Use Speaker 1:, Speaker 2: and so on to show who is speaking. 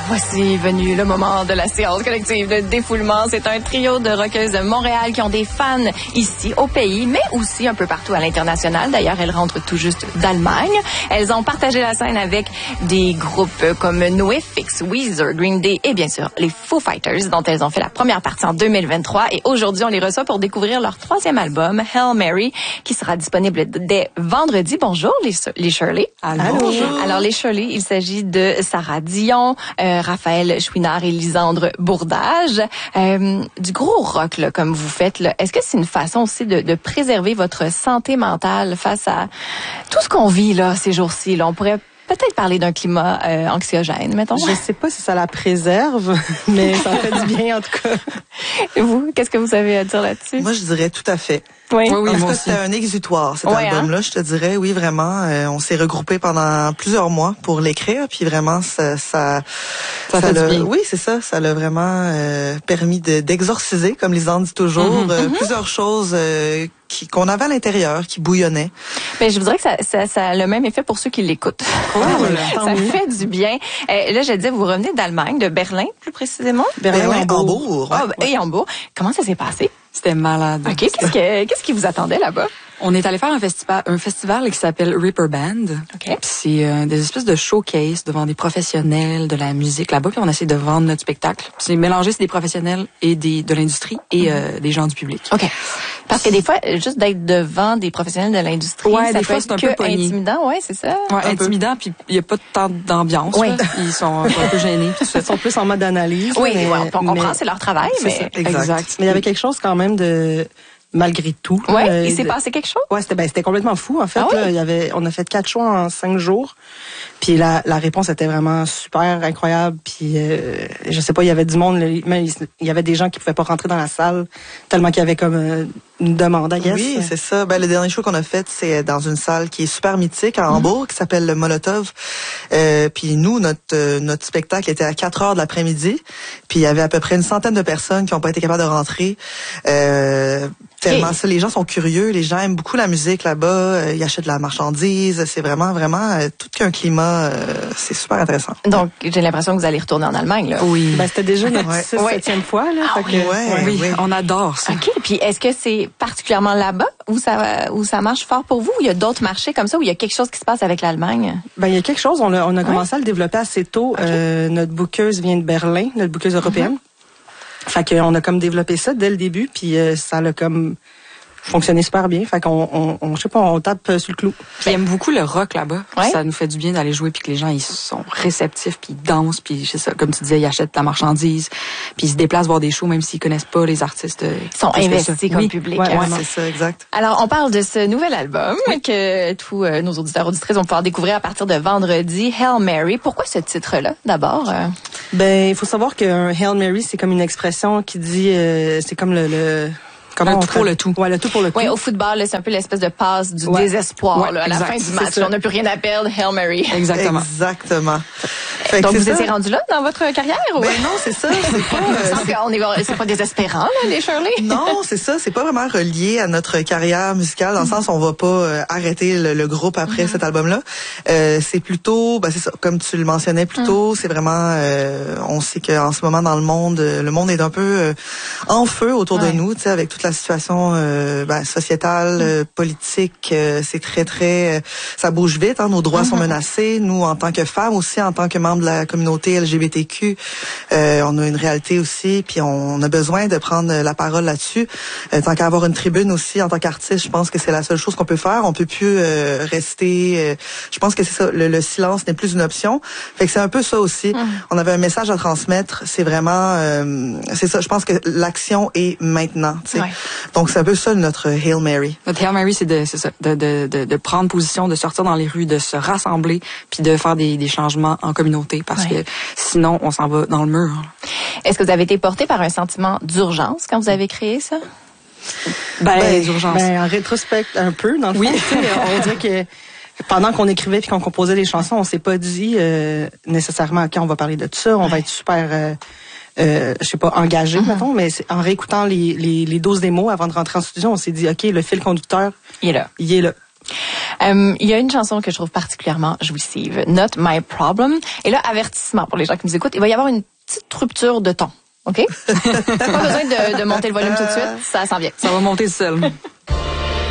Speaker 1: Voici venu le moment de la séance collective de défoulement. C'est un trio de rockeuses de Montréal qui ont des fans ici au pays, mais aussi un peu partout à l'international. D'ailleurs, elles rentrent tout juste d'Allemagne. Elles ont partagé la scène avec des groupes comme NoFX, Weezer, Green Day et bien sûr les Foo Fighters, dont elles ont fait la première partie en 2023. Et aujourd'hui, on les reçoit pour découvrir leur troisième album, Hail Mary, qui sera disponible dès vendredi. Bonjour les Shirley.
Speaker 2: Allô.
Speaker 1: Alors les Shirley, il s'agit de Sarah Dion, Raphaël Chouinard et Lisandre Bourdage. Du gros rock là, comme vous faites, là, est-ce que c'est une façon aussi de préserver votre santé mentale face à tout ce qu'on vit là ces jours-ci? Là, on pourrait peut-être parler d'un climat anxiogène, mettons.
Speaker 2: Je sais pas si ça la préserve, mais ça fait du bien en tout cas.
Speaker 1: Et vous, qu'est-ce que vous avez à dire là-dessus?
Speaker 3: Moi, je dirais tout à fait.
Speaker 1: Oui,
Speaker 3: en tout cas, c'était un exutoire, cet album-là. Je te dirais, oui, vraiment. On s'est regroupés pendant plusieurs mois pour l'écrire, puis vraiment, ça
Speaker 2: fait du bien.
Speaker 3: Oui, c'est ça. Ça l'a vraiment permis d'exorciser, comme Lisande dit toujours, plusieurs choses qu'on avait à l'intérieur, qui bouillonnaient.
Speaker 1: Mais je voudrais que ça a le même effet pour ceux qui l'écoutent. Ça fait du bien. Là, je disais, vous revenez d'Allemagne, de Berlin, plus précisément.
Speaker 3: Hambourg.
Speaker 1: Et Hambourg. Comment ça s'est passé?
Speaker 4: C'était malade.
Speaker 1: OK. Qu'est-ce qui vous attendait là-bas?
Speaker 4: On est allé faire un festival qui s'appelle Ripper Band.
Speaker 1: Okay.
Speaker 4: C'est des espèces de showcase devant des professionnels de la musique là-bas. Puis on essaie de vendre notre spectacle. C'est mélangé, c'est des professionnels et de l'industrie et des gens du public.
Speaker 1: OK. Parce que des fois, juste d'être devant des professionnels de l'industrie, ça
Speaker 4: des
Speaker 1: peut
Speaker 4: fois,
Speaker 1: être
Speaker 4: c'est un peu
Speaker 1: intimidant. Ouais, c'est ça.
Speaker 4: Ouais, intimidant, puis il y a pas tant d'ambiance.
Speaker 1: Oui.
Speaker 4: Ils sont un peu gênés.
Speaker 2: Ils sont plus en mode analyse.
Speaker 1: Oui, on comprend, c'est leur travail. Mais...
Speaker 3: Exact.
Speaker 2: Mais il y avait quelque chose quand même de... Malgré tout.
Speaker 1: Oui, il s'est passé quelque chose?
Speaker 2: Ouais, c'était complètement fou. En fait, on a fait 4 choix en 5 jours. Puis la réponse était vraiment super incroyable. Puis je sais pas, il y avait du monde, mais il y avait des gens qui pouvaient pas rentrer dans la salle tellement qu'il y avait comme une demande, I guess.
Speaker 3: Oui, c'est ça. Ben, le dernier show qu'on a fait, c'est dans une salle qui est super mythique à Hambourg, qui s'appelle le Molotov. Puis nous, notre spectacle était à 4 heures de l'après-midi. Puis il y avait à peu près une centaine de personnes qui n'ont pas été capables de rentrer. Tellement ça, les gens sont curieux, les gens aiment beaucoup la musique là-bas, ils achètent de la marchandise, c'est vraiment tout qu'un climat, c'est super intéressant.
Speaker 1: Donc, j'ai l'impression que vous allez retourner en Allemagne, là.
Speaker 4: Oui.
Speaker 2: Ben, c'était déjà notre 7e fois, là.
Speaker 4: Oui, on adore ça.
Speaker 1: OK, puis est-ce que c'est particulièrement là-bas où ça marche fort pour vous, ou il y a d'autres marchés comme ça, où il y a quelque chose qui se passe avec l'Allemagne?
Speaker 2: Ben, il y a quelque chose, on a commencé à le développer assez tôt. Notre bookeuse vient de Berlin, notre bookeuse européenne. Fait qu'on a comme développé ça dès le début, puis ça a comme fonctionné super bien. Fait qu'on je sais pas, on tape sur le clou.
Speaker 4: Ils aiment beaucoup le rock là-bas.
Speaker 1: Ouais.
Speaker 4: Ça nous fait du bien d'aller jouer, puis que les gens ils sont réceptifs, puis ils dansent, puis c'est ça, comme tu disais, ils achètent de la marchandise, puis ils se déplacent voir des shows même s'ils connaissent pas les artistes.
Speaker 1: Ils sont investis comme public.
Speaker 3: Ouais, c'est ça, exact.
Speaker 1: Alors, on parle de ce nouvel album que tous nos auditeurs auditrices vont pouvoir découvrir à partir de vendredi, Hail Mary. Pourquoi ce titre-là, d'abord?
Speaker 2: Ben, il faut savoir qu'un Hail Mary, c'est comme une expression qui dit, c'est comme le
Speaker 4: tout pour le tout.
Speaker 2: Ouais, le tout pour le tout.
Speaker 1: Oui, au football, c'est un peu l'espèce de passe du désespoir là, à la fin du match. On n'a plus rien à perdre, Hail Mary.
Speaker 4: Exactement.
Speaker 1: Donc, vous étiez rendu là dans votre carrière? Ou?
Speaker 3: Ben non, c'est ça.
Speaker 1: C'est pas désespérant, là, les Shirley?
Speaker 3: Non, c'est ça. C'est pas vraiment relié à notre carrière musicale, dans le sens où on va pas arrêter le groupe après cet album-là. C'est plutôt, c'est ça, comme tu le mentionnais plus tôt, c'est vraiment, on sait qu'en ce moment dans le monde est un peu en feu autour de nous, tu sais, avec toute la situation sociétale, politique, c'est très, ça bouge vite, hein, nos droits sont menacés. Nous, en tant que femmes aussi, en tant que membres de la communauté LGBTQ, on a une réalité aussi, puis on a besoin de prendre la parole là-dessus. Tant qu'à avoir une tribune aussi, en tant qu'artiste, je pense que c'est la seule chose qu'on peut faire. On peut plus rester. Je pense que c'est ça. Le silence n'est plus une option. Fait que c'est un peu ça aussi. On avait un message à transmettre. C'est vraiment, c'est ça. Je pense que l'action est maintenant. Tu sais. Donc c'est un peu ça notre Hail Mary.
Speaker 4: Notre Hail Mary, c'est de prendre position, de sortir dans les rues, de se rassembler, puis de faire des changements en communauté, parce que sinon on s'en va dans le mur.
Speaker 1: Est-ce que vous avez été porté par un sentiment d'urgence quand vous avez créé ça?
Speaker 4: D'urgence.
Speaker 2: En rétrospect, un peu, dans le fond. On dirait que pendant qu'on écrivait puis qu'on composait les chansons, on s'est pas dit nécessairement OK, on va parler de tout ça, on va être super je sais pas, engagé, mettons, mais en réécoutant les 12 démos avant de rentrer en studio, on s'est dit OK, le fil conducteur,
Speaker 1: il est là.
Speaker 2: Il est là.
Speaker 1: Il y a une chanson que je trouve particulièrement jouissive, Not My Problem. Et là, avertissement pour les gens qui nous écoutent, il va y avoir une petite rupture de ton. OK? Pas besoin de monter le volume tout de suite, ça s'en vient.
Speaker 4: Ça va monter seul.